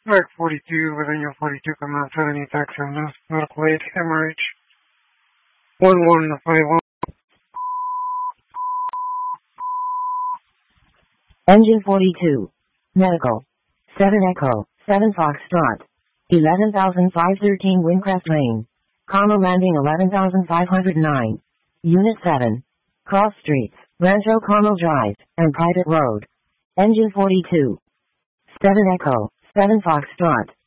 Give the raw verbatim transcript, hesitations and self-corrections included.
Mark forty-two, within your forty-two, command seventy, taxi on this, medical aid, M R H, one one five one. Engine forty-two. Medical. seven Echo, seven Foxtrot. eleven thousand five hundred thirteen Windcrest Lane. Comma landing eleven thousand five hundred nine. Unit seven. Cross streets, Rancho Carmel Drive, and private road. Engine forty-two. seven Echo, seven Foxtrot.